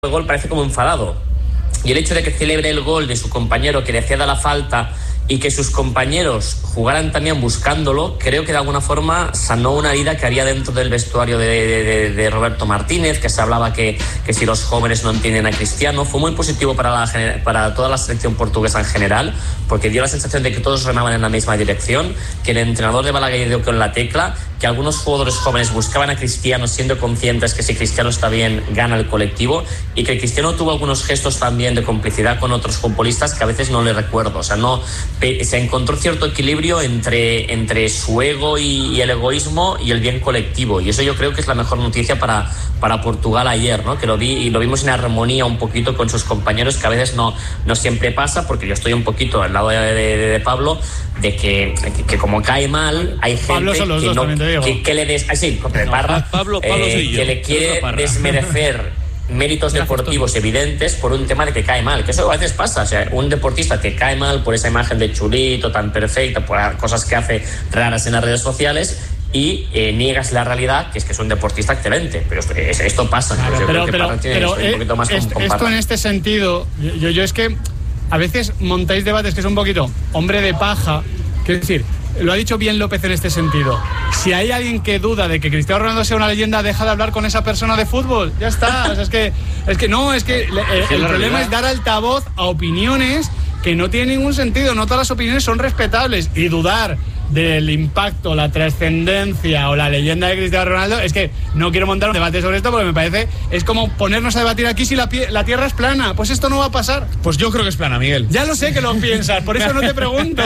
el gol parece como enfadado. Y el hecho de que celebre el gol de su compañero que le hacía la falta y que sus compañeros jugaran también buscándolo, creo que de alguna forma sanó una herida que había dentro del vestuario de Roberto Martínez, que se hablaba que si los jóvenes no entienden a Cristiano. Fue muy positivo para toda la selección portuguesa en general, porque dio la sensación de que todos remaban en la misma dirección, que el entrenador de Balaguer dio con la tecla, que algunos jugadores jóvenes buscaban a Cristiano siendo conscientes que si Cristiano está bien, gana el colectivo, y que Cristiano tuvo algunos gestos también de complicidad con otros futbolistas que a veces no le recuerdo. O sea, se encontró cierto equilibrio entre su ego y el egoísmo y el bien colectivo, y eso yo creo que es la mejor noticia para Portugal ayer, ¿no? Que lo vimos en armonía un poquito con sus compañeros, que a veces no siempre pasa, porque yo estoy un poquito al lado de Pablo, de que como cae mal, hay gente que le que le quiere desmerecer méritos deportivos evidentes por un tema de que cae mal, que eso a veces pasa. O sea, un deportista que cae mal por esa imagen de chulito tan perfecta, por cosas que hace raras en las redes sociales, y niegas la realidad, que es un deportista excelente. Pero esto pasa. Claro, pero un poquito más esto en este sentido, yo es que a veces montáis debates que es un poquito hombre de paja. Quiero decir, lo ha dicho bien López en este sentido. Si hay alguien que duda de que Cristiano Ronaldo sea una leyenda, deja de hablar con esa persona de fútbol. Ya está. O sea, el problema es dar altavoz a opiniones que no tienen ningún sentido. No todas las opiniones son respetables. Y dudar del impacto, la trascendencia o la leyenda de Cristiano Ronaldo, es que no quiero montar un debate sobre esto, porque me parece, es como ponernos a debatir aquí si la Tierra es plana. Pues esto no va a pasar. Pues yo creo que es plana, Miguel. Ya lo sé que lo piensas, por eso no te pregunto.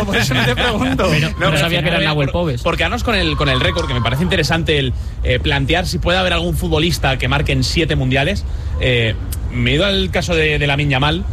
No sabía que era Nahuel Pobes. Porque además con el récord, que me parece interesante el plantear si puede haber algún futbolista que marque en 7 mundiales. Me he ido al caso de Lamine Yamal,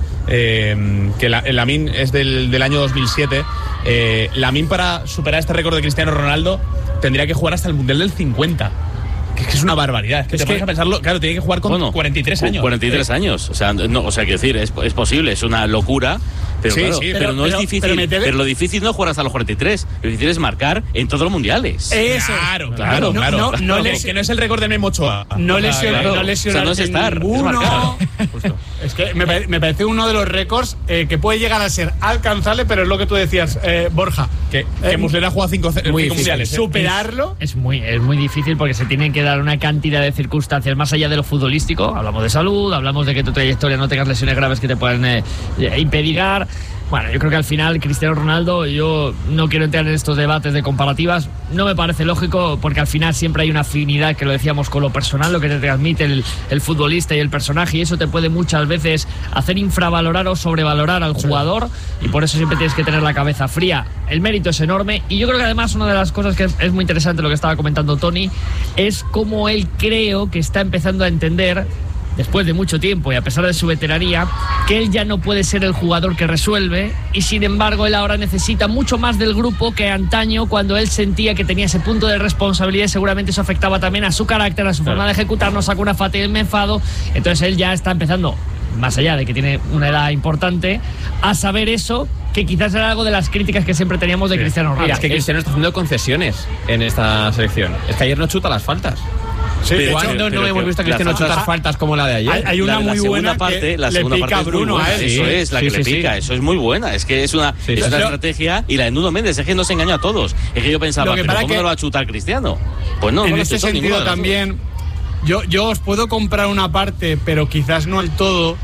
que Lamine es del año 2007. Lamine, para superar este récord de Cristiano Ronaldo, tendría que jugar hasta el Mundial del 50. Que es una barbaridad. Es que te pones a pensarlo, claro, tiene que jugar con 43 años. 43 años. O sea, quiero decir, es posible, es una locura. Pero, sí, claro, sí, pero no es difícil. Pero lo difícil no es jugar hasta los 43. Lo difícil es marcar en todos los mundiales. Eso. Claro. Que no es el récord de Memo Ochoa. No lesionar. O sea, no es estar, es marcar. Es que me parece uno de los récords que puede llegar a ser alcanzable, pero es lo que tú decías, Borja. Que Muslera ha jugado 5 mundiales. Superarlo es muy difícil, porque se tienen que dar una cantidad de circunstancias más allá de lo futbolístico. Hablamos de salud, hablamos de que tu trayectoria no tengas lesiones graves que te puedan impedir. Bueno, yo creo que al final Cristiano Ronaldo, yo no quiero entrar en estos debates de comparativas, no me parece lógico, porque al final siempre hay una afinidad, que lo decíamos, con lo personal, lo que te transmite el futbolista y el personaje, y eso te puede muchas veces hacer infravalorar o sobrevalorar al jugador, y por eso siempre tienes que tener la cabeza fría. El mérito es enorme, y yo creo que además una de las cosas que es muy interesante, lo que estaba comentando Tony, es cómo él creo que está empezando a entender, después de mucho tiempo y a pesar de su veteranía, que él ya no puede ser el jugador que resuelve, y sin embargo él ahora necesita mucho más del grupo que antaño, cuando él sentía que tenía ese punto de responsabilidad, y seguramente eso afectaba también a su carácter, a su forma de ejecutar, no saca una fatiga y me enfado. Entonces él ya está empezando, más allá de que tiene una edad importante, a saber eso, que quizás era algo de las críticas que siempre teníamos de Cristiano Ronaldo. Mira, es que Cristiano está haciendo concesiones en esta selección. Es que ayer no chuta las faltas. Sí, ¿Cuándo no hemos visto a Cristiano chutar faltas como la de ayer? Hay una muy buena parte, la le segunda pica parte a Bruno a él. Eso es, la que le pica. Eso es muy buena. Es que es una estrategia. Y la de Nuno Méndez, es que nos engañó a todos. Es que yo pensaba, ¿pero cómo no lo va a chutar Cristiano? Pues no, en ese sentido también, yo os puedo comprar una parte, pero quizás no el todo.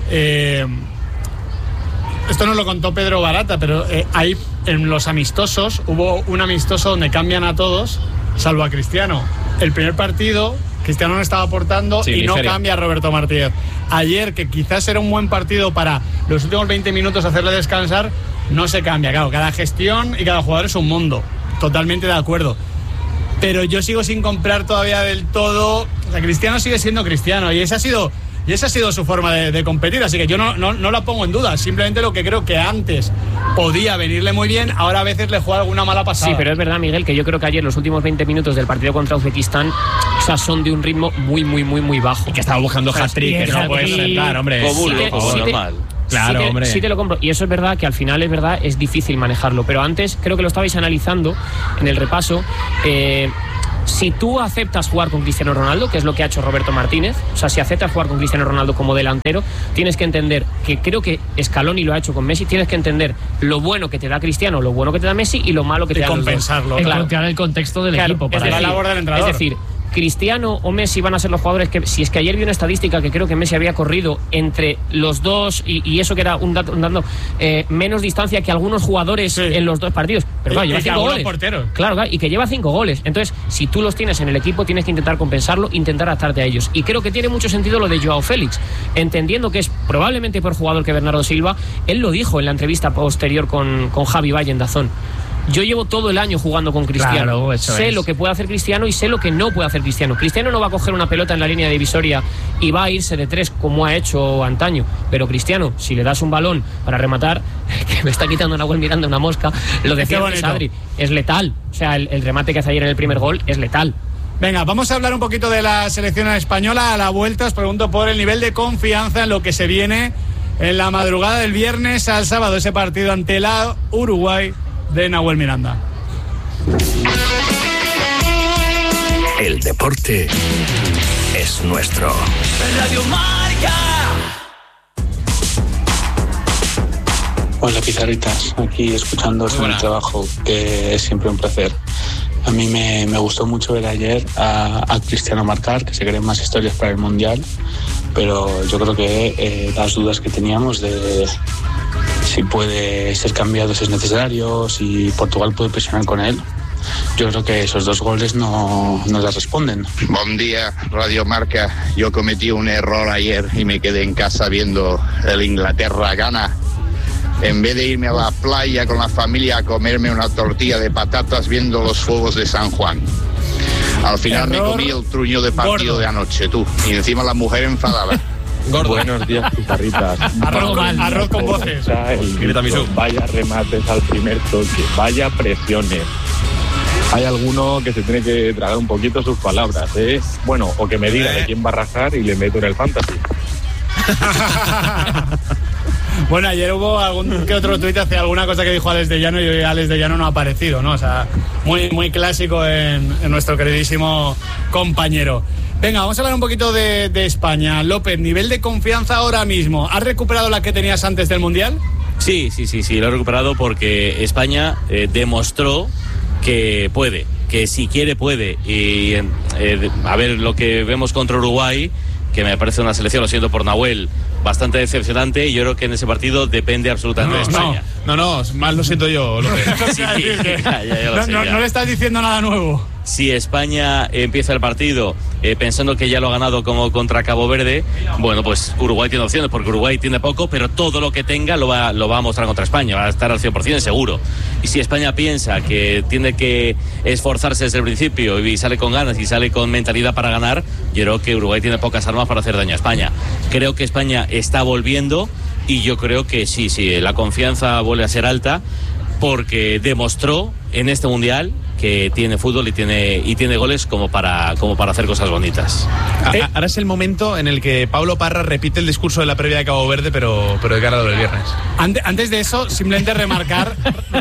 Esto nos lo contó Pedro Barata, pero hay en los amistosos, hubo un amistoso donde cambian a todos, salvo a Cristiano. El primer partido, Cristiano no estaba aportando, y no cambia a Roberto Martínez. Ayer, que quizás era un buen partido para los últimos 20 minutos hacerle descansar, no se cambia. Claro, cada gestión y cada jugador es un mundo. Totalmente de acuerdo. Pero yo sigo sin comprar todavía del todo. O sea, Cristiano sigue siendo Cristiano, y esa ha sido su forma de competir, así que yo no la pongo en duda. Simplemente lo que creo que antes podía venirle muy bien, ahora a veces le juega alguna mala pasada. Sí, pero es verdad, Miguel, que yo creo que ayer los últimos 20 minutos del partido contra Uzbekistán, o sea, son de un ritmo muy bajo. Y que estaba buscando hat-trick, que no puede sentar, hombre. Normal. Claro, sí te lo compro. Y eso es verdad, que al final es difícil manejarlo. Pero antes creo que lo estabais analizando en el repaso. Si tú aceptas jugar con Cristiano Ronaldo, que es lo que ha hecho Roberto Martínez, o sea, si aceptas jugar con Cristiano Ronaldo como delantero, tienes que entender que creo que Scaloni lo ha hecho con Messi, tienes que entender lo bueno que te da Cristiano, lo bueno que te da Messi y lo malo que te da compensarlo. Encontrar el contexto del equipo. Para la labor del entrenador. Es decir, Cristiano o Messi van a ser los jugadores que, si es que ayer vi una estadística que creo que Messi había corrido entre los dos y eso que era un dato menos distancia que algunos jugadores en los dos partidos, pero claro, lleva 5 goles. Claro, y que lleva 5 goles. Entonces, si tú los tienes en el equipo, tienes que intentar compensarlo, intentar adaptarte a ellos. Y creo que tiene mucho sentido lo de Joao Félix, entendiendo que es probablemente peor jugador que Bernardo Silva. Él lo dijo en la entrevista posterior con Javi Valle en DAZN. Yo llevo todo el año jugando con Cristiano. Claro, sé lo que puede hacer Cristiano y sé lo que no puede hacer Cristiano. Cristiano no va a coger una pelota en la línea divisoria y va a irse de 3 como ha hecho antaño. Pero Cristiano, si le das un balón para rematar, que me está quitando Nahuel Miranda una mosca, lo decía Adri, es letal. O sea, el remate que hace ayer en el primer gol es letal. Venga, vamos a hablar un poquito de la selección española. A la vuelta os pregunto por el nivel de confianza en lo que se viene en la madrugada del viernes al sábado, ese partido ante la Uruguay de Nahuel Miranda. El deporte es nuestro. Radio Marca. Hola Pizarritas, aquí escuchando en el trabajo, que es siempre un placer. A mí me gustó mucho ver ayer a Cristiano marcar, que se creen más historias para el Mundial, pero yo creo que las dudas que teníamos de si puede ser cambiado si es necesario, si Portugal puede presionar con él, yo creo que esos 2 goles no las responden. Buen día, Radio Marca. Yo cometí un error ayer y me quedé en casa viendo el Inglaterra-Ghana. En vez de irme a la playa con la familia a comerme una tortilla de patatas viendo los fuegos de San Juan. Al final me comí el truño de partido de anoche, tú. Y encima la mujer enfadada. Gordo. Buenos días, Pizarritas. Arroz con voces. Vaya remates al primer toque, vaya presiones. Hay alguno que se tiene que tragar un poquito sus palabras, ¿eh? Bueno, o que me diga de quién va a rajar y le meto en el fantasy. Bueno, ayer hubo algún que otro tuit hacia alguna cosa que dijo Alex de Llano y hoy Alex de Llano no ha aparecido, ¿no? O sea, muy clásico en nuestro queridísimo compañero. Venga, vamos a hablar un poquito de España. López, nivel de confianza ahora mismo. ¿Has recuperado la que tenías antes del Mundial? Sí, lo he recuperado porque España demostró que puede, que si quiere puede. Y a ver lo que vemos contra Uruguay, que me parece una selección, lo siento por Nahuel, bastante decepcionante, y yo creo que en ese partido depende absolutamente de España. No, más lo siento yo, López. Sí, ya no le estás diciendo nada nuevo. Si España empieza el partido pensando que ya lo ha ganado como contra Cabo Verde, bueno, pues Uruguay tiene opciones, porque Uruguay tiene poco, pero todo lo que tenga lo va a mostrar contra España, va a estar al 100% seguro. Y si España piensa que tiene que esforzarse desde el principio y sale con ganas y sale con mentalidad para ganar, yo creo que Uruguay tiene pocas armas para hacer daño a España. Creo que España está volviendo y yo creo que sí, la confianza vuelve a ser alta, porque demostró en este Mundial que tiene fútbol y tiene goles como para hacer cosas bonitas. Ahora es el momento en el que Pablo Parra repite el discurso de la previa de Cabo Verde, pero de cara a lo del viernes. Antes de eso, simplemente remarcar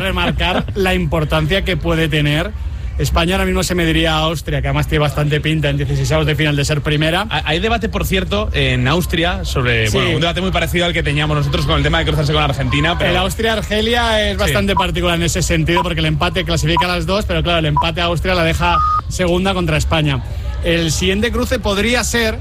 la importancia que puede tener España. Ahora mismo se mediría a Austria, que además tiene bastante pinta en 16avos de final de ser primera. Hay debate, por cierto, en Austria sobre un debate muy parecido al que teníamos nosotros con el tema de cruzarse con Argentina. Pero... El Austria-Argelia es bastante particular en ese sentido, porque el empate clasifica a las dos, pero claro, el empate a Austria la deja segunda contra España. El siguiente cruce podría ser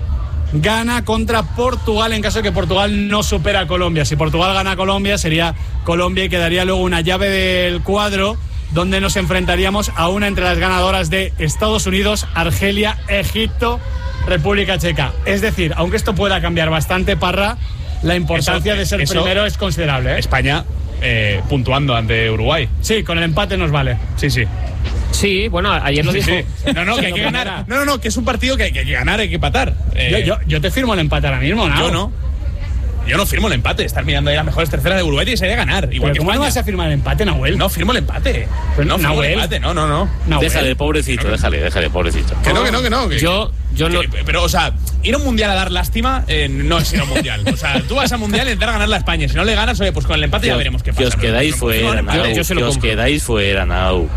Ghana contra Portugal, en caso de que Portugal no supera a Colombia. Si Portugal gana a Colombia, sería Colombia y quedaría luego una llave del cuadro donde nos enfrentaríamos a una entre las ganadoras de Estados Unidos, Argelia, Egipto, República Checa. Es decir, aunque esto pueda cambiar bastante, Parra, la importancia de ser primero es considerable, ¿eh? España puntuando ante Uruguay. Sí, con el empate nos vale. Sí. Sí, bueno, ayer lo dijo. Sí. No, que hay que ganar. No, que es un partido que hay que ganar, hay que empatar. Yo te firmo el empate ahora mismo, ¿no? Yo no. Yo no firmo el empate. Estar mirando ahí las mejores terceras de Uruguay y se debe ganar. Igual que ¿cómo no vas a firmar el empate, Nahuel? No firmo el empate. No firmo el empate. No. Déjale, pobrecito, déjale, pobrecito. Que no. Yo no. Pero, o sea, ir a un mundial a dar lástima no es ir a un mundial. O sea, tú vas a mundial e intentar ganar la España. Si no le ganas, oye, pues con el empate ya veremos qué pasa. Que os quedáis fuera, Nau. Que os quedáis fuera, Nau.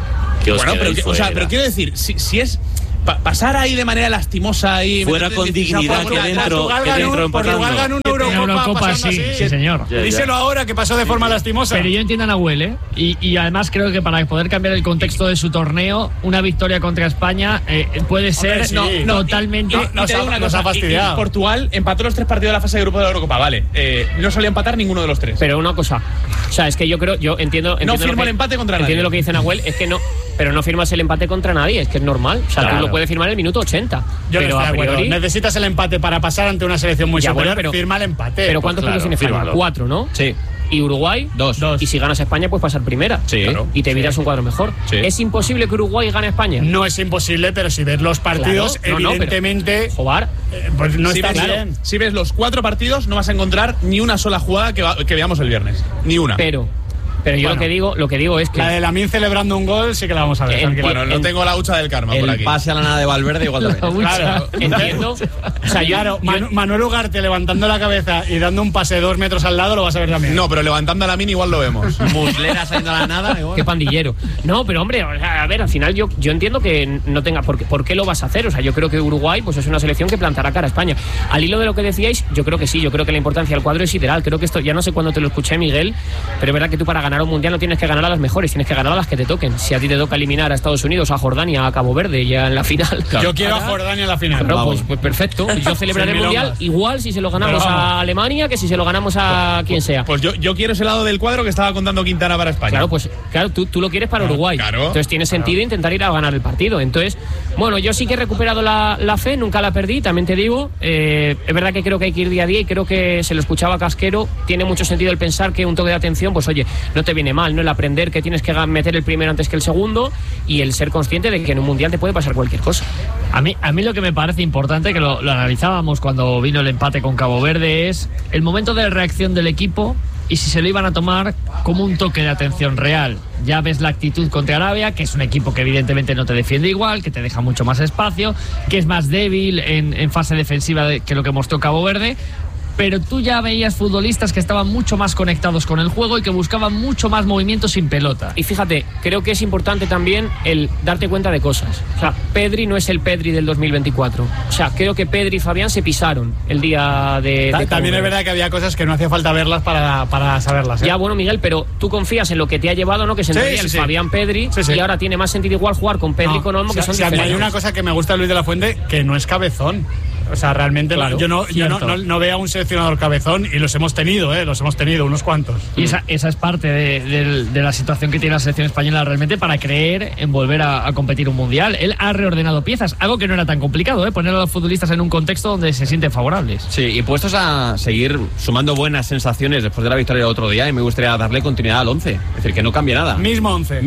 Pero quiero decir, si es pasar ahí de manera lastimosa y fuera con dignidad, que dentro Portugal ganó una Eurocopa, sí, señor. Díselo ahora que pasó de forma lastimosa. Pero yo entiendo a Nahuel, y además creo que para poder cambiar el contexto de su torneo, una victoria contra España puede ser totalmente. Nos ha fastidiado. Portugal empató los 3 partidos de la fase de grupo de la Eurocopa, vale. No solía empatar ninguno de los 3. Pero una cosa, o sea, es que yo entiendo. No firmo el empate contra nadie. Entiendo lo que dice Nahuel, es que no. Pero no firmas el empate contra nadie, es que es normal. O sea, tú lo puedes firmar en el minuto 80. Yo pero no estoy de acuerdo. Necesitas el empate para pasar ante una selección muy superior. Pero firma el empate. Pero ¿cuántos puntos tiene España? 4, ¿no? Sí. Y Uruguay, 2. Y si ganas a España, puedes pasar primera. Sí. Claro. Y te evitas un cuadro mejor. Sí. ¿Es imposible que Uruguay gane a España? No es imposible, pero si ves los partidos, evidentemente. Jugar. Pues no está bien. Si ves los 4 partidos, no vas a encontrar ni una sola jugada que veamos el viernes. Ni una. Pero yo lo que digo es que la de Lamine celebrando un gol sí que la vamos a ver. Bueno, no tengo la hucha del karma por aquí. El pase a la nada de Valverde igual también. Claro, entiendo. O sea, Manuel Ugarte levantando la cabeza y dando un pase de 2 metros al lado lo vas a ver también. No, pero levantando a Lamine igual lo vemos. Muslera saliendo a la nada igual. Qué pandillero. No, pero hombre, a ver, al final yo entiendo que no tenga ¿por qué lo vas a hacer? O sea, yo creo que Uruguay pues es una selección que plantará cara a España. Al hilo de lo que decíais, yo creo que sí, yo creo que la importancia del cuadro es sideral. Creo que esto, ya no sé cuándo te lo escuché, Miguel, pero es verdad que tú para ganar un mundial no tienes que ganar a las mejores, tienes que ganar a las que te toquen. Si a ti te toca eliminar a Estados Unidos, a Jordania, a Cabo Verde ya en la final. Claro. Yo quiero a Jordania en la final. Claro, pues perfecto. Yo celebraré el mundial igual si se lo ganamos a Alemania que si se lo ganamos a quien sea. Pues yo quiero ese lado del cuadro que estaba contando Quintana para España. Claro, pues tú lo quieres para Uruguay. Claro. Entonces tiene sentido intentar ir a ganar el partido. Entonces, bueno, yo sí que he recuperado la fe, nunca la perdí, también te digo. Es verdad que creo que hay que ir día a día y creo que se lo escuchaba a Casquero. Tiene mucho sentido el pensar que un toque de atención, pues oye, no te viene mal, ¿no? El aprender que tienes que meter el primero antes que el segundo y el ser consciente de que en un mundial te puede pasar cualquier cosa. A mí lo que me parece importante, que lo analizábamos cuando vino el empate con Cabo Verde, es el momento de reacción del equipo y si se lo iban a tomar como un toque de atención real. Ya ves la actitud contra Arabia, que es un equipo que evidentemente no te defiende igual, que te deja mucho más espacio, que es más débil en fase defensiva que lo que mostró Cabo Verde. Pero tú ya veías futbolistas que estaban mucho más conectados con el juego y que buscaban mucho más movimiento sin pelota. Y fíjate, creo que es importante también el darte cuenta de cosas. O sea, Pedri no es el Pedri del 2024. O sea, creo que Pedri y Fabián se pisaron el día de también es verdad que había cosas que no hacía falta verlas para saberlas, ¿eh? Ya, bueno, Miguel, pero tú confías en lo que te ha llevado, ¿no? Que se entendía el Fabián Pedri, y ahora tiene más sentido igual jugar con Pedri y con Olmo, que son diferentes. Hay una cosa que me gusta de Luis de la Fuente, que no es cabezón. O sea, realmente claro, yo no veo a un seleccionador cabezón y los hemos tenido unos cuantos. Y esa es parte de la situación que tiene la selección española realmente para creer en volver a competir un mundial. Él ha reordenado piezas, algo que no era tan complicado, poner a los futbolistas en un contexto donde se sienten favorables. Sí, y puestos a seguir sumando buenas sensaciones después de la victoria del otro día, y me gustaría darle continuidad al 11, es decir, que no cambie nada. Mismo 11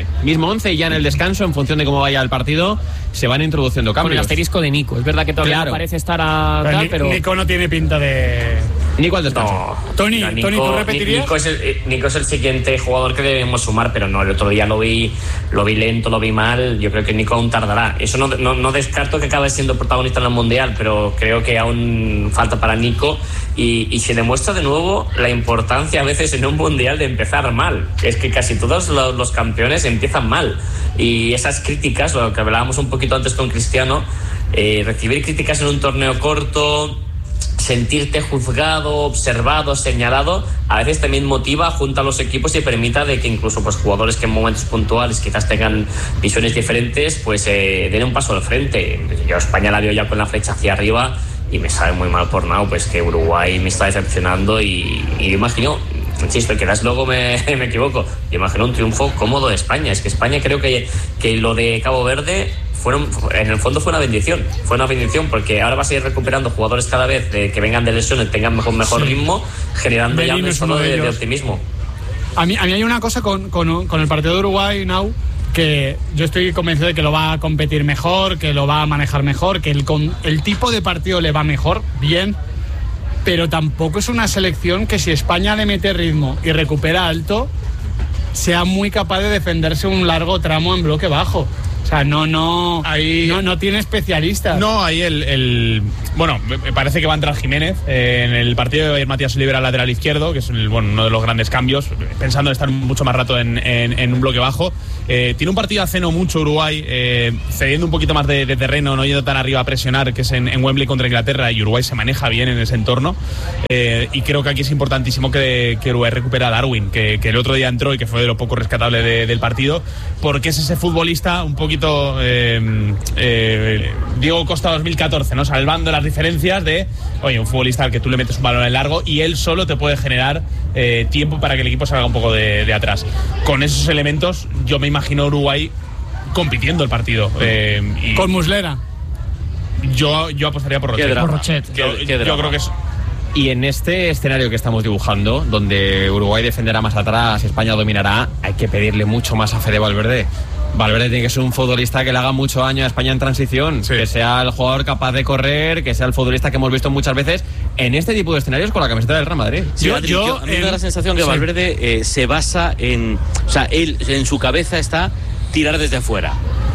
y ya en el descanso, en función de cómo vaya el partido, se van introduciendo cambios. Con el asterisco de Nico, es verdad que todavía no parece estar pero Nico no tiene pinta de... Nico al descanso. No. Tony, ¿tú repetirías? Nico es el siguiente jugador que debemos sumar, pero no, el otro día lo vi lento, lo vi mal. Yo creo que Nico aún tardará. Eso no descarto que acabe siendo protagonista en el Mundial, pero creo que aún falta para Nico y se demuestra de nuevo la importancia a veces en un Mundial de empezar mal. Es que casi todos los campeones empiezan mal y esas críticas, lo que hablábamos un poquito antes con Cristiano, recibir críticas en un torneo corto, sentirte juzgado, observado, señalado, a veces también motiva junto a los equipos y permita de que incluso pues jugadores que en momentos puntuales quizás tengan visiones diferentes, pues den un paso al frente. Yo a España la veo ya con la flecha hacia arriba y me sabe muy mal por Nau, pues que Uruguay me está decepcionando y imagino, insisto, quizás luego me equivoco, yo imagino un triunfo cómodo de España. Es que España creo que lo de Cabo Verde en el fondo fue una bendición porque ahora vas a ir recuperando jugadores cada vez que vengan de lesiones, tengan mejor ritmo, generando ya un solo de optimismo. A mí hay una cosa con el partido de Uruguay, Nau, que yo estoy convencido de que lo va a competir mejor, que lo va a manejar mejor, que el tipo de partido le va mejor, bien, pero tampoco es una selección que si España le mete ritmo y recupera alto, sea muy capaz de defenderse un largo tramo en bloque bajo. O sea, no tiene especialistas. No, ahí bueno, me parece que va a entrar Jiménez en el partido de Bayern. Matías Olivera, lateral izquierdo, que es uno de los grandes cambios, pensando en estar mucho más rato en un bloque bajo. Tiene un partido hace no mucho Uruguay, cediendo un poquito más de terreno, no yendo tan arriba a presionar, que es en Wembley contra Inglaterra, y Uruguay se maneja bien en ese entorno. Y creo que aquí es importantísimo que Uruguay recupere a Darwin, que el otro día entró y que fue de lo poco rescatable del partido, porque es ese futbolista un poquito Diego Costa 2014, ¿no? Salvando las diferencias de, oye, un futbolista al que tú le metes un balón en largo y él solo te puede generar tiempo para que el equipo salga un poco de atrás. Con esos elementos yo me imagino Uruguay compitiendo el partido. Con Muslera. Yo apostaría por Rochet. Yo creo que es... Y en este escenario que estamos dibujando, donde Uruguay defenderá más atrás, España dominará, hay que pedirle mucho más a Fede Valverde. Valverde tiene que ser un futbolista que le haga mucho daño a España en transición, que sea el jugador capaz de correr, que sea el futbolista que hemos visto muchas veces en este tipo de escenarios con la camiseta del Real Madrid. Sí, a mí me da la sensación que Valverde se basa en... O sea, él en su cabeza está tirar desde fuera,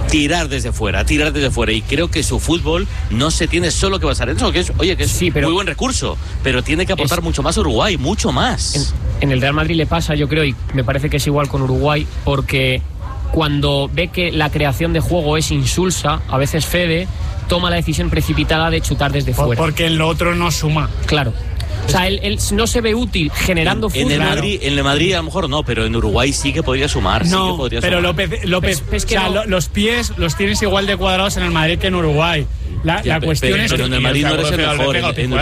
y creo que su fútbol no se tiene solo que basar en eso, que es muy buen recurso, pero tiene que aportar mucho más a Uruguay, mucho más. En el Real Madrid le pasa, yo creo, y me parece que es igual con Uruguay, porque cuando ve que la creación de juego es insulsa, a veces Fede toma la decisión precipitada de chutar desde fuera. Porque en lo otro no suma. Claro. O sea, él no se ve útil generando fútbol. En el Madrid a lo mejor no, pero en Uruguay sí que podría sumar. No, pero López, los pies los tienes igual de cuadrados en el Madrid que en Uruguay. La cuestión es pero en el Madrid no eres el mejor.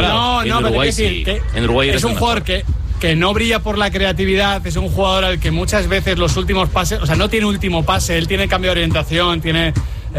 En Uruguay sí. En Uruguay es un jugador que no brilla por la creatividad, es un jugador al que muchas veces los últimos pases, o sea, no tiene último pase, él tiene cambio de orientación, tiene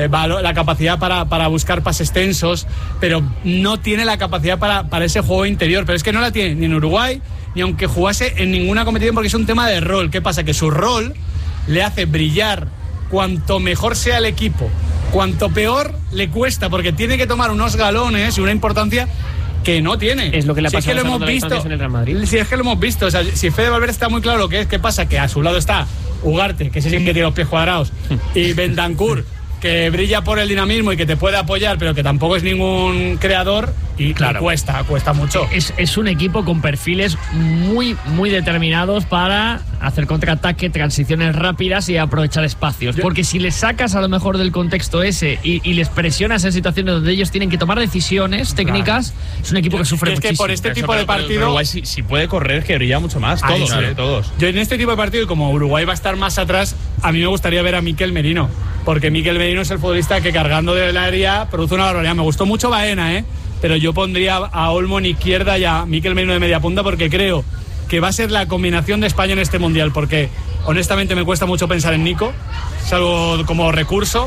la capacidad para buscar pases tensos, pero no tiene la capacidad para ese juego interior. Pero es que no la tiene ni en Uruguay, ni aunque jugase en ninguna competición, porque es un tema de rol. ¿Qué pasa? Que su rol le hace brillar cuanto mejor sea el equipo, cuanto peor le cuesta, porque tiene que tomar unos galones y una importancia que no tiene. Es lo que le ha pasado en el Real Madrid. Si es que lo hemos visto, o sea, si Fede Valverde está muy claro lo que es. ¿Qué pasa? Que a su lado está Ugarte, que ese sí que tiene los pies cuadrados, y Bentancur, que brilla por el dinamismo y que te puede apoyar, pero que tampoco es ningún creador, y claro, cuesta mucho. Es un equipo con perfiles muy, muy determinados para hacer contraataque, transiciones rápidas y aprovechar espacios. Porque si les sacas a lo mejor del contexto ese y les presionas en situaciones donde ellos tienen que tomar decisiones técnicas, es un equipo que sufre muchísimo. Es que por este tipo de partido... Uruguay si puede correr, que brilla mucho más. Todos. Yo en este tipo de partido, como Uruguay va a estar más atrás, a mí me gustaría ver a Mikel Merino, porque Mikel Merino es el futbolista que cargando del área produce una barbaridad. Me gustó mucho Baena, pero yo pondría a Olmo en izquierda y a Mikel Merino de media punta, porque creo que va a ser la combinación de España en este Mundial, porque honestamente me cuesta mucho pensar en Nico, salvo como recurso,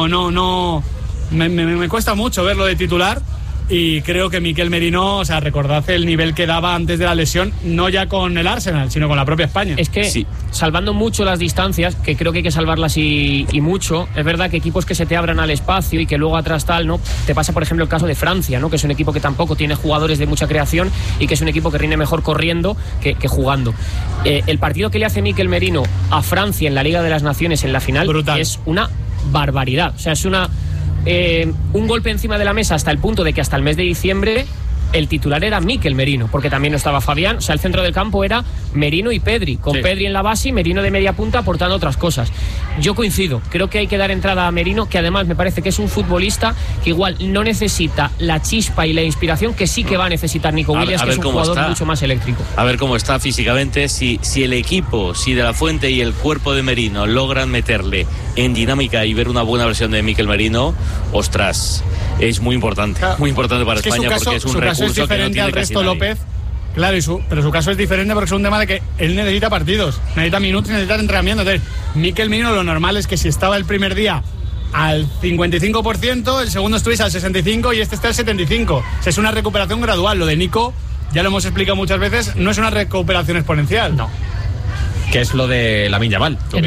me cuesta mucho verlo de titular. Y creo que Mikel Merino, o sea, recordad el nivel que daba antes de la lesión, no ya con el Arsenal, sino con la propia España. Es que, salvando mucho las distancias, que creo que hay que salvarlas y mucho, es verdad que equipos que se te abran al espacio y que luego atrás tal, ¿no? Te pasa, por ejemplo, el caso de Francia, ¿no? Que es un equipo que tampoco tiene jugadores de mucha creación y que es un equipo que rinde mejor corriendo que jugando. El partido que le hace Mikel Merino a Francia en la Liga de las Naciones en la final es una barbaridad. O sea, es un golpe encima de la mesa hasta el punto de que hasta el mes de diciembre el titular era Mikel Merino, porque también no estaba Fabián. O sea, el centro del campo era Merino y Pedri, con Pedri en la base y Merino de media punta aportando otras cosas. Yo coincido, creo que hay que dar entrada a Merino, que además me parece que es un futbolista que igual no necesita la chispa y la inspiración que sí que va a necesitar Nico Williams, que es un jugador mucho más eléctrico. A ver cómo está físicamente, si el equipo, si De la Fuente y el cuerpo de Merino logran meterle en dinámica y ver una buena versión de Mikel Merino, ostras, es muy importante para España, porque es un recurso es diferente al resto, López. Claro, pero su caso es diferente porque es un tema de que él necesita partidos, necesita minutos, necesita entrenamiento. Entonces, Mikel Merino, lo normal es que si estaba el primer día al 55%, el segundo estuviese al 65% y este está al 75%. O sea, es una recuperación gradual. Lo de Nico, ya lo hemos explicado muchas veces, no es una recuperación exponencial. No. que es lo de Lamine Yamal. En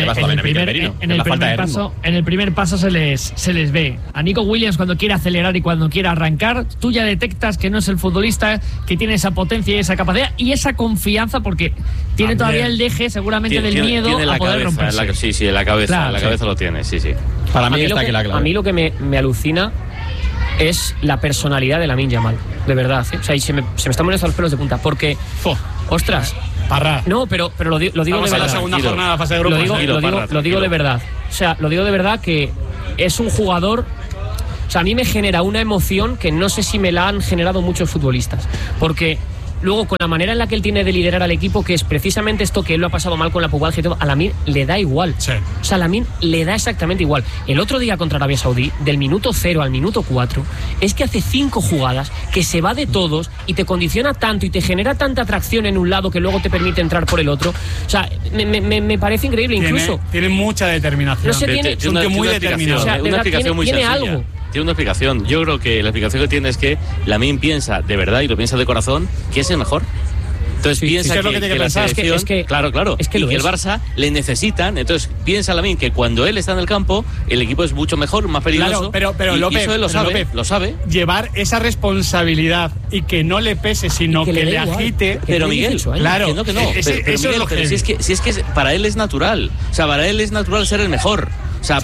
el primer paso se les ve. A Nico Williams, cuando quiere acelerar y cuando quiere arrancar, tú ya detectas que no es el futbolista que tiene esa potencia y esa capacidad y esa confianza, porque tiene todavía el deje seguramente del miedo a poder romperse. Sí, en la cabeza, cabeza lo tiene, sí. Para mí está aquí la clave. A mí lo que me alucina es la personalidad de Lamine Yamal, de verdad, ¿eh? O sea, y se me están poniendo los pelos de punta, porque, ostras, Parra. No, pero lo digo de verdad. La segunda jornada, fase de grupos. Lo digo de verdad. O sea, lo digo de verdad que es un jugador. O sea, a mí me genera una emoción que no sé si me la han generado muchos futbolistas. Porque luego, con la manera en la que él tiene de liderar al equipo, que es precisamente esto que él lo ha pasado mal con la pubalgia y todo, a Lamine le da igual. Sí. O sea, a Lamine le da exactamente igual. El otro día contra Arabia Saudí, del minuto 0 al minuto 4, es que hace 5 jugadas que se va de todos y te condiciona tanto y te genera tanta atracción en un lado que luego te permite entrar por el otro. O sea, me parece increíble. Incluso tiene mucha determinación. No sé, tiene muy determinado. O sea, una explicación muy tiene sencilla. Algo. Tiene una explicación. Yo creo que la explicación que tiene es que Lamine piensa de verdad y lo piensa de corazón que es el mejor. Entonces piensa que la selección, claro, es que y que el Barça le necesitan. Entonces piensa Lamine que cuando él está en el campo el equipo es mucho mejor, más peligroso. Claro, pero López, y eso él lo sabe. Llevar esa responsabilidad y que no le pese, sino que le agite. Pero Miguel, claro, que no. Pero Miguel, si es que para él es natural. O sea, para él es natural ser el mejor. O sea,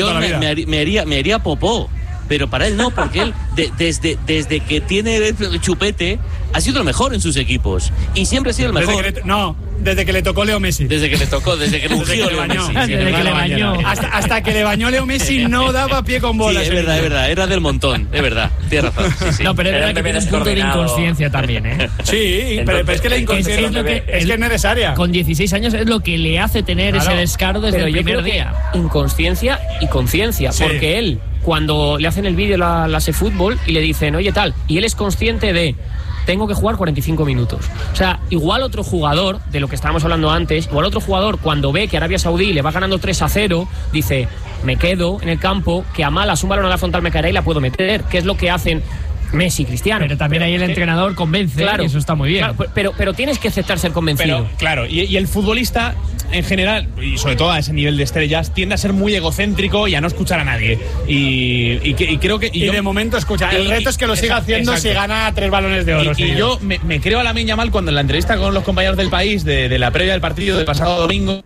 me haría popó. Pero para él no, porque él desde que tiene el chupete ha sido el mejor en sus equipos y siempre ha sido el mejor. Desde que le tocó Leo Messi. Desde que le ungió Leo Messi. Hasta que le bañó Leo Messi no daba pie con bola. Sí, es verdad, era del montón, es verdad, tienes razón. Sí. No, pero es verdad que tiene un punto de inconsciencia también, ¿eh? Sí, pero es que la inconsciencia es que es necesaria. Con 16 años es lo que le hace tener ese descaro desde el primer día. Inconsciencia y conciencia, porque él, cuando le hacen el vídeo la fútbol y le dicen, oye tal, y él es consciente de tengo que jugar 45 minutos. O sea, igual otro jugador, de lo que estábamos hablando antes, igual otro jugador cuando ve que Arabia Saudí le va ganando 3-0, dice, me quedo en el campo, que a malas un balón a la frontal me caerá y la puedo meter, que es lo que hacen Messi, Cristiano. Pero también ahí el entrenador convence, claro, y eso está muy bien. Claro, pero tienes que aceptar ser convencido. Pero, claro, y el futbolista en general, y sobre todo a ese nivel de estrellas, tiende a ser muy egocéntrico y a no escuchar a nadie. Y creo que... Y de momento escucha, el reto es que lo siga haciendo. Exacto. Si gana 3 balones de oro. Y yo me creo a Lamine Yamal cuando en la entrevista con los compañeros del País de la previa del partido del pasado domingo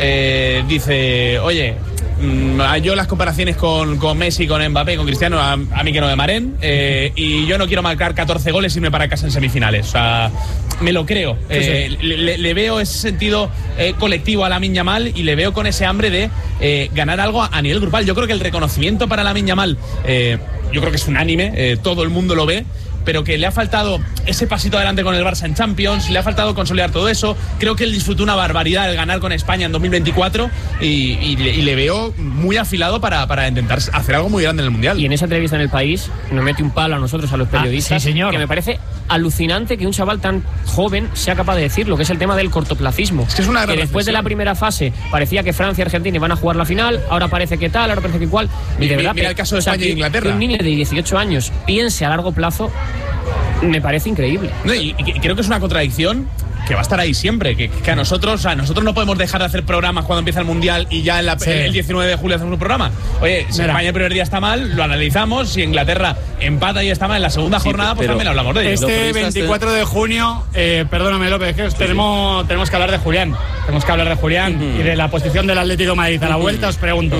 dice, oye, yo las comparaciones con Messi, con Mbappé, con Cristiano, a mí que no me maren, y yo no quiero marcar 14 goles y irme para casa en semifinales. O sea, me lo creo. Le veo ese sentido colectivo a Lamine Yamal y le veo con ese hambre de ganar algo a nivel grupal. Yo creo que el reconocimiento para Lamine Yamal, yo creo que es unánime, todo el mundo lo ve, pero que le ha faltado ese pasito adelante con el Barça en Champions, le ha faltado consolidar todo eso. Creo que él disfrutó una barbaridad el ganar con España en 2024 y le veo muy afilado para intentar hacer algo muy grande en el Mundial. Y en esa entrevista en El País nos mete un palo a nosotros, a los periodistas, sí, señor, que me parece alucinante que un chaval tan joven sea capaz de decirlo, que es el tema del cortoplacismo. Es que es una gran después de la primera fase parecía que Francia y Argentina iban a jugar la final, ahora parece que tal, ahora parece que cual. Y de verdad, mira el caso de España e Inglaterra. Que un niño de 18 años piense a largo plazo me parece increíble. No, y creo que es una contradicción que va a estar ahí siempre, que a nosotros no podemos dejar de hacer programas cuando empieza el Mundial y ya el 19 de julio hacemos un programa. Oye, si España el primer día está mal, lo analizamos. Si Inglaterra empata y está mal en la segunda jornada, pues también hablamos de ello. Este 24 de junio, perdóname López, que tenemos que hablar de Julián. Tenemos que hablar de Julián y de la posición del Atlético de Madrid. A la vuelta os pregunto.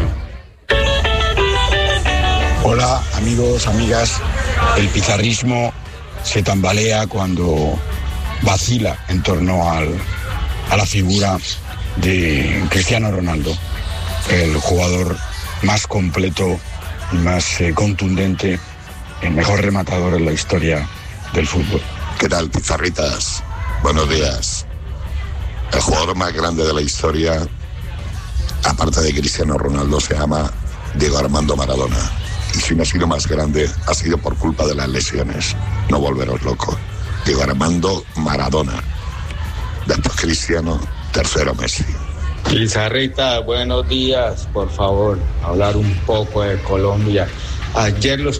Hola, amigos, amigas. El pizarrismo se tambalea cuando vacila en torno a la figura de Cristiano Ronaldo, el jugador más completo y más contundente, el mejor rematador en la historia del fútbol. ¿Qué tal, pizarritas? Buenos días. El jugador más grande de la historia, aparte de Cristiano Ronaldo, se llama Diego Armando Maradona. Y si no ha sido más grande, ha sido por culpa de las lesiones. No volveros locos. Diego Armando Maradona. Después Cristiano, tercero Messi. Pizarrita, buenos días. Por favor, hablar un poco de Colombia. Ayer los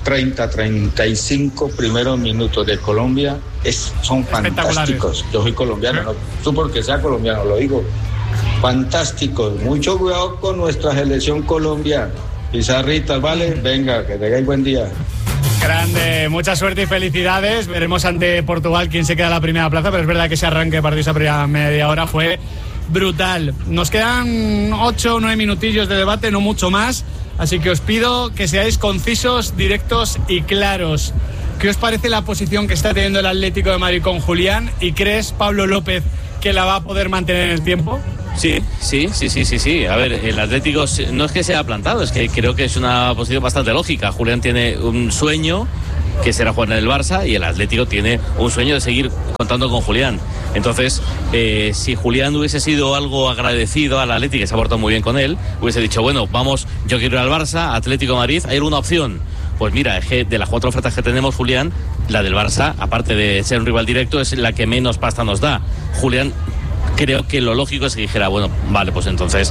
30-35 primeros minutos de Colombia son fantásticos. Yo soy colombiano, no tú porque sea colombiano, lo digo. Fantásticos. Mucho cuidado con nuestra selección Colombia. Pizarritas, ¿vale? Venga, que tengáis buen día. Grande, mucha suerte y felicidades. Veremos ante Portugal quién se queda en la primera plaza, pero es verdad que ese arranque de partido, esa primera media hora fue brutal. Nos quedan 8 o 9 minutillos de debate, no mucho más, así que os pido que seáis concisos, directos y claros. ¿Qué os parece la posición que está teniendo el Atlético de Madrid con Julián? ¿Y crees, Pablo López, que la va a poder mantener en el tiempo? Sí. A ver, el Atlético no es que sea plantado, es que creo que es una posición bastante lógica. Julián tiene un sueño, que será jugar en el Barça, y el Atlético tiene un sueño de seguir contando con Julián. Entonces, si Julián hubiese sido algo agradecido al Atlético, que se ha portado muy bien con él, hubiese dicho, bueno, vamos, yo quiero ir al Barça, Atlético de Madrid, ¿hay alguna opción? Pues mira, es que de las 4 ofertas que tenemos, Julián, la del Barça, aparte de ser un rival directo, es la que menos pasta nos da. Julián, creo que lo lógico es que dijera, bueno, vale, pues entonces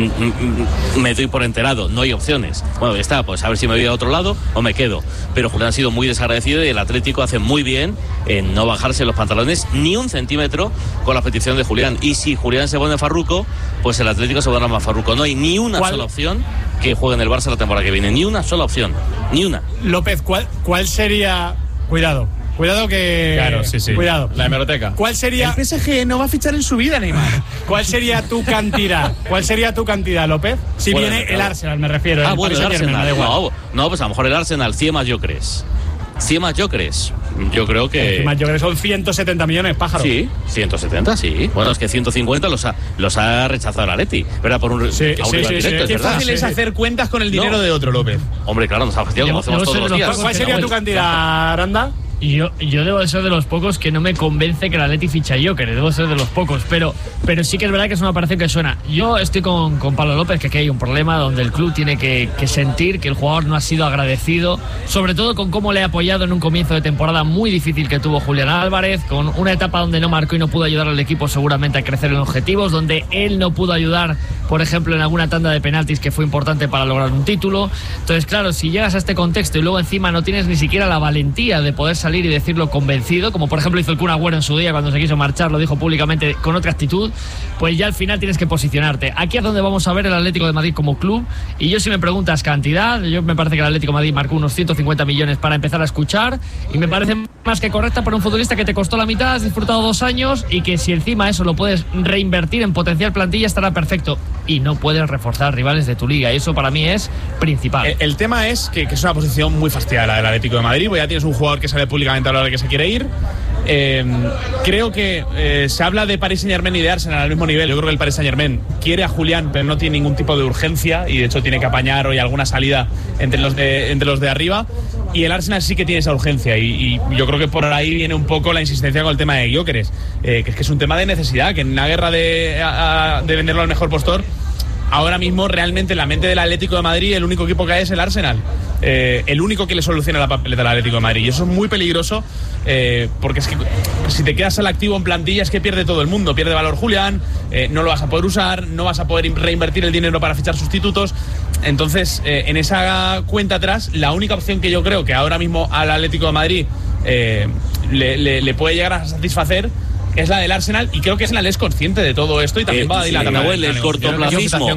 me doy por enterado, no hay opciones. Bueno, ya está, pues a ver si me voy a otro lado o me quedo. Pero Julián ha sido muy desagradecido y el Atlético hace muy bien en no bajarse los pantalones ni un centímetro con la petición de Julián. Y si Julián se pone farruco, pues el Atlético se pondrá más farruco. No hay ni una sola opción que juegue en el Barça la temporada que viene, ni una sola opción, ni una. López, ¿cuál sería? Cuidado que... Claro, sí. Cuidado. La hemeroteca. ¿Cuál sería? El PSG no va a fichar en su vida, Neymar. ¿Cuál sería tu cantidad? López? Si bueno, viene el Arsenal, me refiero. Bueno, el Arsenal. No, pues a lo mejor el Arsenal, 100 más Gyökeres. 100 más Gyökeres. Yo creo que... 100 más Gyökeres son 170 millones, pájaro. Sí, 170, sí. Bueno, es que 150 los ha rechazado el Atleti, ¿verdad? Por un sí. Qué fácil es hacer cuentas con el dinero de otro, López. Hombre, claro, nos ha fastidiado como hacemos todos los días. ¿Cuál sería tu cantidad, Aranda? Yo debo de ser de los pocos que no me convence que el Atleti ficha a Gyökeres, debo ser de los pocos, pero sí que es verdad que es una operación que suena. Yo estoy con Pablo López, que aquí hay un problema donde el club tiene que sentir que el jugador no ha sido agradecido, sobre todo con cómo le ha apoyado en un comienzo de temporada muy difícil que tuvo Julián Álvarez, con una etapa donde no marcó y no pudo ayudar al equipo seguramente a crecer en objetivos, donde él no pudo ayudar, por ejemplo, en alguna tanda de penaltis que fue importante para lograr un título. Entonces, claro, si llegas a este contexto y luego encima no tienes ni siquiera la valentía de poder salir y decirlo convencido, como por ejemplo hizo el Kun Agüero en su día cuando se quiso marchar, lo dijo públicamente con otra actitud, pues ya al final tienes que posicionarte. Aquí es donde vamos a ver el Atlético de Madrid como club, y yo, si me preguntas cantidad, yo me parece que el Atlético de Madrid marcó unos 150 millones para empezar a escuchar, y me parece más que correcta para un futbolista que te costó la mitad, has disfrutado 2 años, y que si encima eso lo puedes reinvertir en potenciar plantilla, estará perfecto. Y no puedes reforzar rivales de tu liga, y eso para mí es principal. El tema es que es una posición muy fastidiada la del Atlético de Madrid, porque ya tienes un jugador que sale públicamente a hablar de que se quiere ir. Creo que se habla de Paris Saint-Germain y de Arsenal al mismo nivel. Yo creo que el Paris Saint-Germain quiere a Julián, pero no tiene ningún tipo de urgencia, y de hecho tiene que apañar hoy alguna salida entre los de arriba. Y el Arsenal sí que tiene esa urgencia, y yo creo que por ahí viene un poco la insistencia con el tema de Gyökeres, que es un tema de necesidad, que en la guerra de venderlo al mejor postor, ahora mismo realmente en la mente del Atlético de Madrid el único equipo que hay es el Arsenal, el único que le soluciona la papeleta al Atlético de Madrid, y eso es muy peligroso, porque es que si te quedas al activo en plantilla es que pierde todo el mundo, pierde valor Julián, no lo vas a poder usar, no vas a poder reinvertir el dinero para fichar sustitutos. Entonces, en esa cuenta atrás, la única opción que yo creo que ahora mismo al Atlético de Madrid le puede llegar a satisfacer es la del Arsenal, y creo que Arsenal es consciente de todo esto y también va a dilatar el cortoplacismo,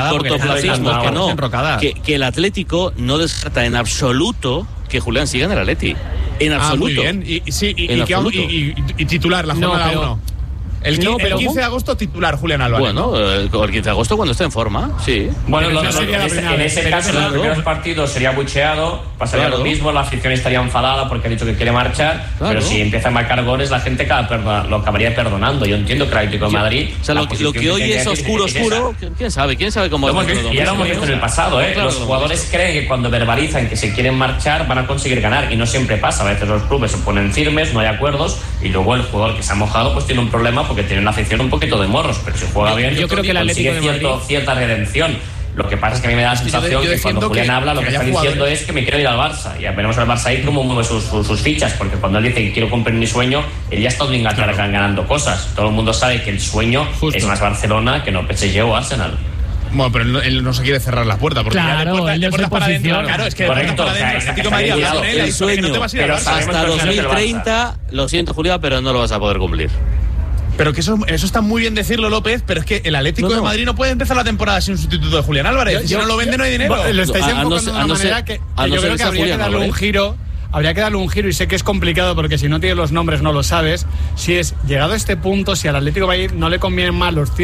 que el Atlético no descarta en absoluto que Julián siga en el Atleti, en absoluto. Muy bien, y titular la jornada 1. El 15 de agosto titular Julián Álvarez. Bueno, el 15 de agosto cuando esté en forma, sí. Bueno, en ese caso, en los primeros partidos sería bucheado, pasaría lo mismo, la afición estaría enfadada porque ha dicho que quiere marchar, pero si empieza a marcar goles, la gente lo acabaría perdonando. Yo entiendo que el Atlético de Madrid... O sea, lo que hoy es oscuro, ¿quién sabe cómo es? Ya lo hemos visto en el pasado, Los jugadores creen que cuando verbalizan que se quieren marchar van a conseguir ganar, y no siempre pasa. A veces los clubes se ponen firmes, no hay acuerdos, y luego el jugador que se ha mojado pues tiene un problema porque tiene una afición un poquito de morros, pero si juega bien, yo creo que consigue cierta redención. Lo que pasa es que a mí me da la sensación que cuando Julián habla, lo que está diciendo es que me quiero ir al Barça. Ya veremos al Barça ahí cómo mueve sus fichas, porque cuando él dice que quiero cumplir mi sueño, él ya está en Inglaterra ganando cosas. Todo el mundo sabe que el sueño es más Barcelona que no PSG o Arsenal. Bueno, pero él no se quiere cerrar la puerta. Porque claro, de puertas para adentro. Claro, es que correcto, para adentro, Atlético Madrid ha hablado con él. El sueño, no te vas a ir hasta 2030, lo siento, Julián, pero no lo vas a poder cumplir. Pero que eso está muy bien decirlo, López, pero es que el Atlético de Madrid no puede empezar la temporada sin un sustituto de Julián Álvarez. Si no lo vende, no hay dinero. Lo estáis enfocando de una manera que yo creo que habría que darle un giro. Habría que darle un giro, y sé que es complicado porque si no tienes los nombres no lo sabes. Si es llegado a este punto, si al Atlético Madrid no le convienen más los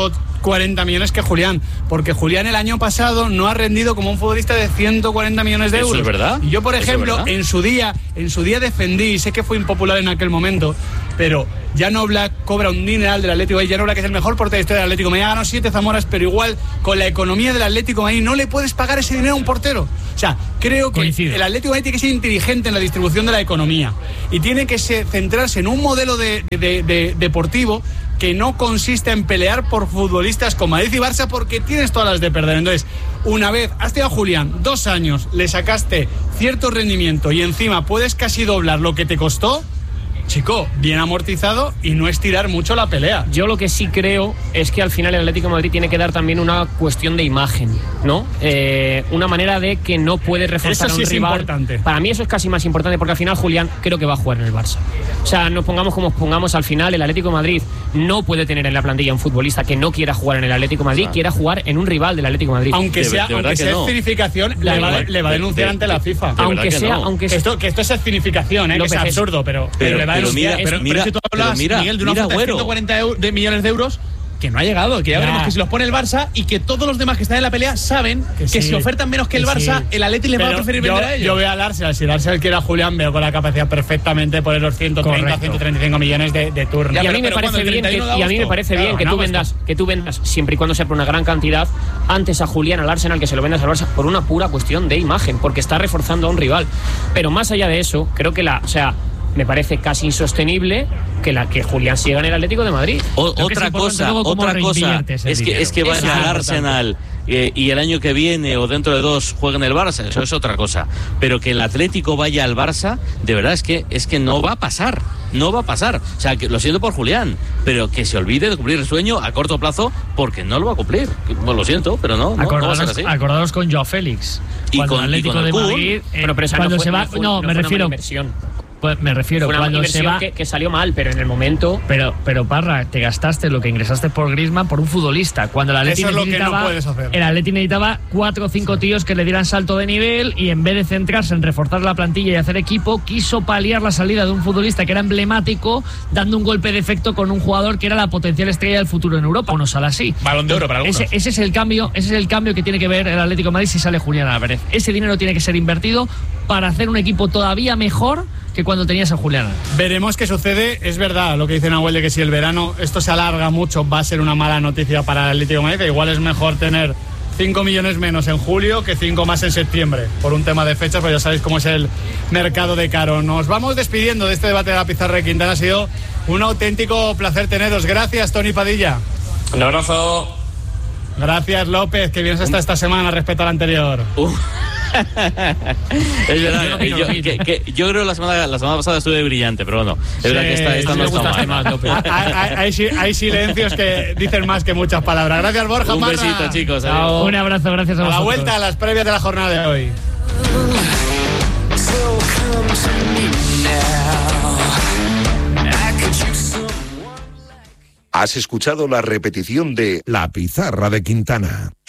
140 millones que Julián, porque Julián el año pasado no ha rendido como un futbolista de 140 millones de euros. ¿Eso es verdad? Y yo, por ejemplo, en su día defendí, y sé que fue impopular en aquel momento, pero Jan Oblak cobra un dineral del Atlético de Madrid. Jan Oblak es el mejor portero de la historia del Atlético de Madrid. Ha ganado 7 Zamoras, pero igual con la economía del Atlético de Madrid no le puedes pagar ese dinero a un portero. O sea, creo que el Atlético de Madrid tiene que ser inteligente en la distribución de la economía y tiene que centrarse en un modelo deportivo que no consiste en pelear por futbolistas con Madrid y Barça, porque tienes todas las de perder. Entonces, una vez has tenido a Julián 2 años, le sacaste cierto rendimiento y encima puedes casi doblar lo que te costó, chico, bien amortizado, y no estirar mucho la pelea. Yo lo que sí creo es que al final el Atlético de Madrid tiene que dar también una cuestión de imagen, ¿no? Una manera de que no puede reforzar a un rival. Importante. Para mí eso es casi más importante, porque al final Julián creo que va a jugar en el Barça. O sea, nos pongamos como pongamos, al final el Atlético de Madrid no puede tener en la plantilla un futbolista que no quiera jugar en el Atlético de Madrid, quiera jugar en un rival del Atlético de Madrid. Aunque sea escenificación, le va a denunciar ante la FIFA. Que esto es escenificación, que es absurdo, pero le va a denunciar. Pero si tú hablas, Miguel, de una oferta de 140 millones de euros que no ha llegado, que ya veremos que si los pone el Barça, y que todos los demás que están en la pelea saben que si ofertan menos que el Barça, el Atlético les va a preferir vender a ellos. Yo veo al Arsenal, si el Arsenal quiere a Julián, veo con la capacidad perfectamente de poner los 130, 135 millones de turnos. Y a mí me parece bien que tú vendas siempre y cuando sea por una gran cantidad antes a Julián al Arsenal que se lo vendas al Barça por una pura cuestión de imagen, porque está reforzando a un rival. Pero más allá de eso, creo que me parece casi insostenible que Julián siga en el Atlético de Madrid. Otra cosa es que vaya al Arsenal y el año que viene o dentro de 2 juegue en el Barça, eso es otra cosa. Pero que el Atlético vaya al Barça, de verdad es que no va a pasar. No va a pasar. O sea, que lo siento por Julián, pero que se olvide de cumplir el sueño a corto plazo, porque no lo va a cumplir. Pues lo siento, pero no va a ser así. Acordaros con Joao Félix. Cuando el Atlético de Madrid, cuando se va, me refiero. Pues me refiero, fue una cuando se va que salió mal, pero en el momento. Pero Parra, te gastaste lo que ingresaste por Griezmann por un futbolista. Cuando el Atlético necesitaba 4 o 5 tíos que le dieran salto de nivel, y en vez de centrarse en reforzar la plantilla y hacer equipo, quiso paliar la salida de un futbolista que era emblemático, dando un golpe de efecto con un jugador que era la potencial estrella del futuro en Europa. O no sale así. Balón de oro para algunos. Ese es el cambio que tiene que ver el Atlético de Madrid si sale Julián Álvarez. Ese dinero tiene que ser invertido para hacer un equipo todavía mejor que cuando tenías a Julián. Veremos qué sucede. Es verdad lo que dice Nahuel, de que si el verano esto se alarga mucho, va a ser una mala noticia para el Atlético de Madrid. Igual es mejor tener 5 millones menos en julio que 5 más en septiembre, por un tema de fechas, pues ya sabéis cómo es el mercado de caro. Nos vamos despidiendo de este debate de la pizarra de Quintana. Ha sido un auténtico placer teneros. Gracias, Tony Padilla. Un abrazo. Gracias, López, que vienes hasta esta semana respecto a la anterior. Es verdad, yo creo que la semana pasada estuve brillante, pero bueno, es verdad que esta no está mal. Hay silencios que dicen más que muchas palabras. Gracias, Borja. Un besito, chicos. Un abrazo, gracias a vosotros. A la vuelta a las previas de la jornada de hoy. Has escuchado la repetición de La Pizarra de Quintana.